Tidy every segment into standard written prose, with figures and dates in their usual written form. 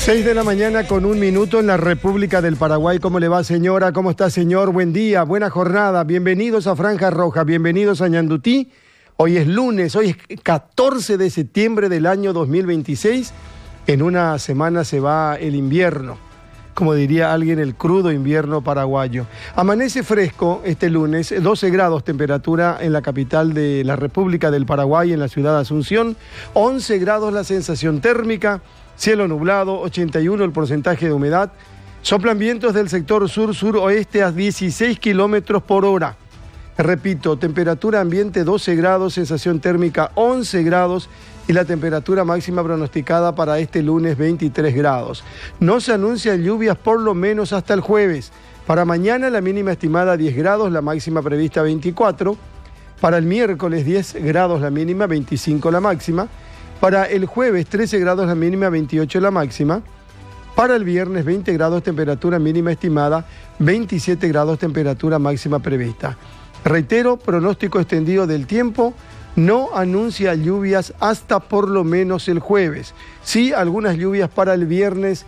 6:01 a.m. en la República del Paraguay. ¿Cómo le va, señora? ¿Cómo está, señor? Buen día, buena jornada. Bienvenidos a Franja Roja, bienvenidos a Ñandutí. Hoy es lunes, hoy es 14 de septiembre del año 2026. En una semana se va el invierno, como diría alguien, el crudo invierno paraguayo. Amanece fresco este lunes, 12 grados temperatura en la capital de la República del Paraguay, en la ciudad de Asunción, 11 grados la sensación térmica, cielo nublado, 81 el porcentaje de humedad, soplan vientos del sector sur-suroeste a 16 kilómetros por hora. Repito, temperatura ambiente 12 grados, sensación térmica 11 grados y la temperatura máxima pronosticada para este lunes 23 grados. No se anuncian lluvias por lo menos hasta el jueves. Para mañana la mínima estimada 10 grados, la máxima prevista 24. Para el miércoles 10 grados la mínima, 25 la máxima. Para el jueves 13 grados la mínima, 28 la máxima. Para el viernes 20 grados temperatura mínima estimada, 27 grados temperatura máxima prevista. Reitero, pronóstico extendido del tiempo, no anuncia lluvias hasta por lo menos el jueves. Sí, algunas lluvias para el viernes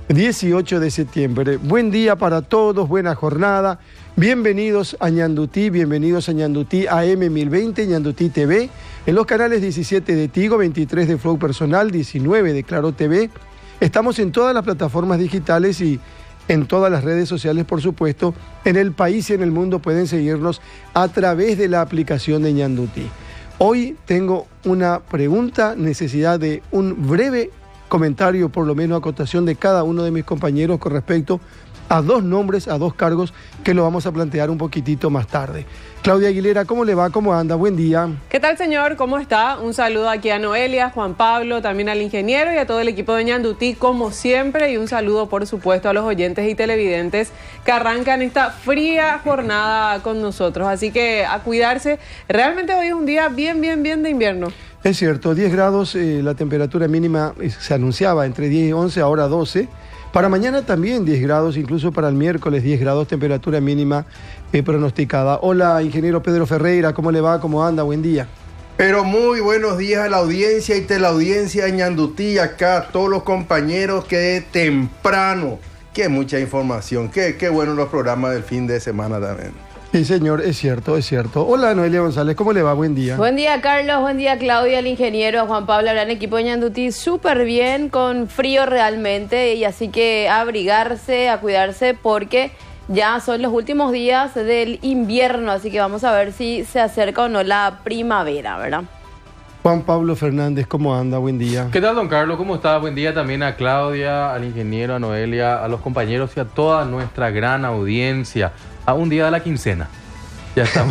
18 de septiembre. Buen día para todos, buena jornada. Bienvenidos a Ñandutí, bienvenidos a Ñandutí AM 1020, Ñandutí TV, en los canales 17 de Tigo, 23 de Flow Personal, 19 de Claro TV. Estamos en todas las plataformas digitales y en todas las redes sociales, por supuesto. En el país y en el mundo pueden seguirnos a través de la aplicación de Ñandutí. Hoy tengo una pregunta, necesidad de un breve comentario, por lo menos acotación de cada uno de mis compañeros con respecto a dos nombres, a dos cargos que lo vamos a plantear un poquitito más tarde. Claudia Aguilera, ¿cómo le va? ¿Cómo anda? Buen día. ¿Qué tal, señor? ¿Cómo está? Un saludo aquí a Noelia, Juan Pablo, también al ingeniero y a todo el equipo de Ñandutí, como siempre, y un saludo, por supuesto, a los oyentes y televidentes que arrancan esta fría jornada con nosotros. Así que a cuidarse. Realmente hoy es un día bien de invierno. Es cierto, 10 grados, la temperatura mínima se anunciaba entre 10 y 11, ahora 12. Para mañana también 10 grados, incluso para el miércoles 10 grados, temperatura mínima pronosticada. Hola, ingeniero Pedro Ferreira, ¿cómo le va? ¿Cómo anda? Buen día. Pero muy buenos días a la audiencia y teleaudiencia de Ñandutí, acá todos los compañeros que temprano, qué mucha información, qué bueno los programas del fin de semana también. Sí, señor, es cierto, es cierto. Hola, Noelia González, ¿cómo le va? Buen día. Buen día, Carlos. Buen día, Claudia, el ingeniero, a Juan Pablo, al gran equipo de Ñandutí. Súper bien, con frío realmente, y así que a abrigarse, a cuidarse, porque ya son los últimos días del invierno, así que vamos a ver si se acerca o no la primavera, ¿verdad? Juan Pablo Fernández, ¿cómo anda? Buen día. ¿Qué tal, don Carlos? ¿Cómo está? Buen día también a Claudia, al ingeniero, a Noelia, a los compañeros y a toda nuestra gran audiencia. A un día de la quincena. Ya estamos.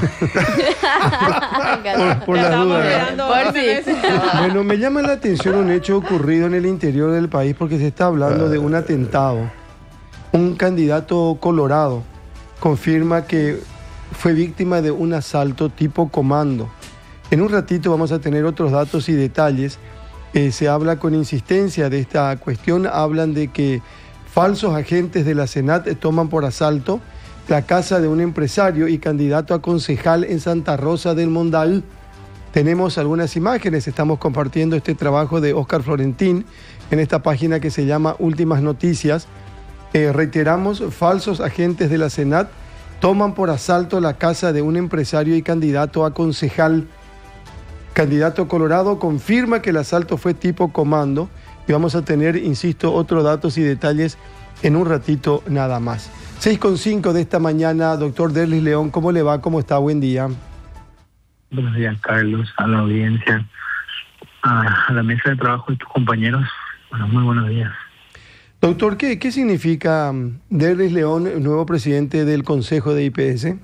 por las dudas. Bueno, me llama la atención un hecho ocurrido en el interior del país porque se está hablando de un atentado. Un candidato colorado confirma que fue víctima de un asalto tipo comando. En un ratito vamos a tener otros datos y detalles. Se habla con insistencia de esta cuestión. Hablan de que falsos agentes de la Senat toman por asalto la casa de un empresario y candidato a concejal en Santa Rosa del Mondal. Tenemos algunas imágenes, estamos compartiendo este trabajo de Óscar Florentín en esta página que se llama Últimas Noticias. Reiteramos, falsos agentes de la Senat toman por asalto la casa de un empresario y candidato a concejal. Candidato Colorado confirma que el asalto fue tipo comando y vamos a tener, insisto, otros datos y detalles en un ratito nada más. 6:05 de esta mañana, doctor Derlis León, ¿cómo le va? ¿Cómo está? Buen día. Buenos días, Carlos, a la audiencia, a la mesa de trabajo de tus compañeros. Bueno, muy buenos días. Doctor, ¿qué significa Derlis León, nuevo presidente del Consejo de IPS?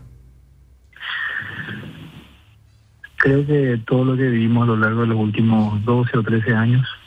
Creo que todo lo que vivimos a lo largo de los últimos 12 o 13 años